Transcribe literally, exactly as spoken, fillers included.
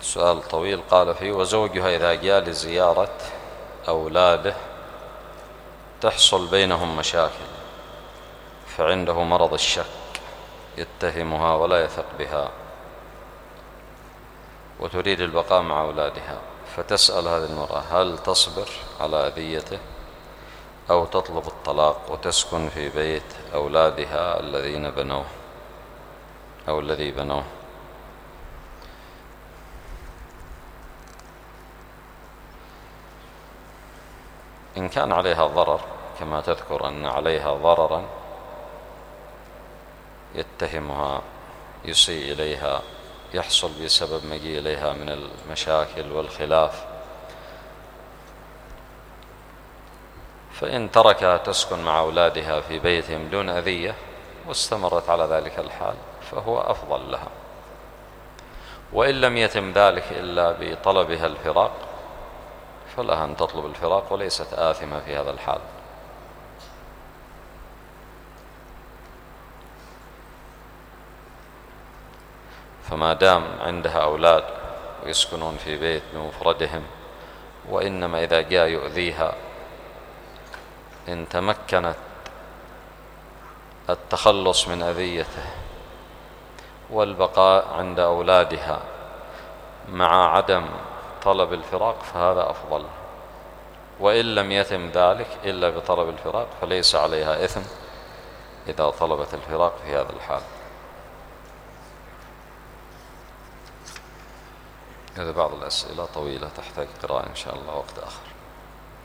سؤال طويل قال فيه: وزوجها إذا جاء لزيارة أولاده تحصل بينهم مشاكل، فعنده مرض الشك، يتهمها ولا يثق بها، وتريد البقاء مع أولادها، فتسأل هذه المرأة هل تصبر على أذيته أو تطلب الطلاق وتسكن في بيت أولادها الذين بنوه أو الذي بنوه. إن كان عليها ضرر كما تذكر أن عليها ضررا يتهمها، يسيء إليها، يحصل بسبب مجيء إليها من المشاكل والخلاف، فإن تركها تسكن مع أولادها في بيتهم دون أذية واستمرت على ذلك الحال فهو أفضل لها. وإن لم يتم ذلك إلا بطلبها الفراق فلها أن تطلب الفراق وليست آثمة في هذا الحال. فما دام عندها أولاد ويسكنون في بيت بمفردهم، وإنما إذا جاء يؤذيها إن تمكنت التخلص من أذيته والبقاء عند أولادها مع عدم طلب الفراق فهذا أفضل. وإن لم يتم ذلك إلا بطلب الفراق فليس عليها إثم إذا طلبت الفراق في هذا الحال. هذا بعض الأسئلة طويلة تحتاج قراءة إن شاء الله وقت آخر.